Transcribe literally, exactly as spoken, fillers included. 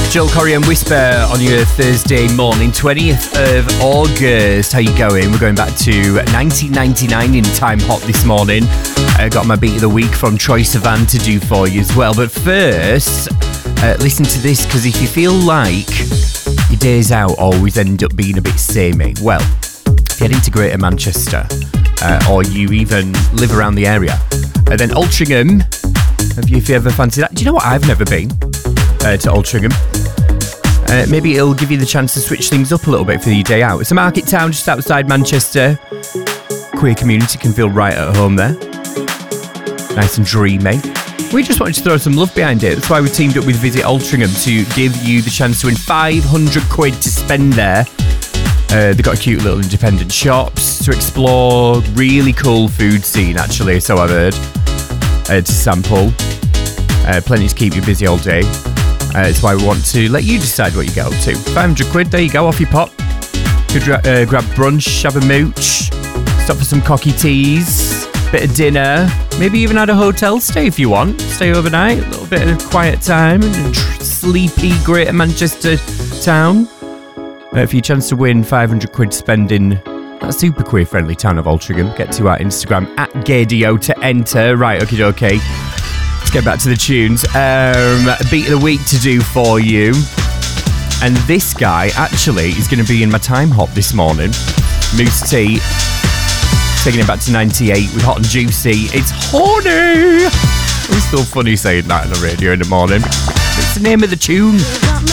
Joel Corey and Whisper on your Thursday morning, twentieth of August. How you going? We're going back to nineteen ninety-nine in Time Hot this morning. I got my beat of the week from Troye Sivan to do for you as well. But first, uh, listen to this, because if you feel like your days out always end up being a bit samey, well, if you head into Greater Manchester, uh, or you even live around the area, uh, then Altrincham, have you, if you ever fancy that? Do you know what? I've never been uh, to Altrincham. Uh, maybe it'll give you the chance to switch things up a little bit for your day out. It's a market town just outside Manchester. Queer community can feel right at home there. Nice and dreamy. We just wanted to throw some love behind it. That's why we teamed up with Visit Altrincham to give you the chance to win five hundred quid to spend there. Uh, they've got cute little independent shops to explore. Really cool food scene, actually, so I've heard. Uh, to sample. Uh, plenty to keep you busy all day. Uh, that's why we want to let you decide what you get up to. five hundred quid, there you go, off your pop. Could uh, grab brunch, have a mooch, stop for some cocky teas, bit of dinner, maybe even had a hotel stay if you want. Stay overnight, a little bit of quiet time in a tr- sleepy Greater Manchester town. Uh, for your chance to win five hundred quid spending that super queer friendly town of Altrincham, get to our Instagram at Gadio to enter. Right, okie dokie. Let's get back to the tunes. Um, beat of the week to do for you. And this guy actually is going to be in my time hop this morning. Mousse T. Taking it back to ninety-eight with Hot and Juicy. It's horny. It's still funny saying that on the radio in the morning. It's the name of the tune.